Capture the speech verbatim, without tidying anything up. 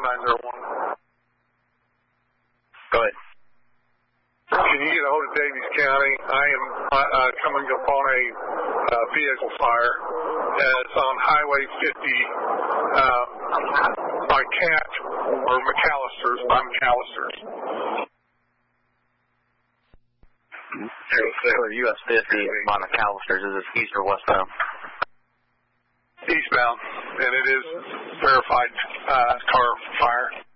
nine zero one. Go ahead. Can you get a hold of Davies County? I am uh, coming upon a uh, vehicle fire. Uh, it's on Highway fifty uh, by Cat or McAllister's, by McAllister's. For U S fifty by McAllister's, is it east or westbound? Eastbound, and it is verified uh, car fire.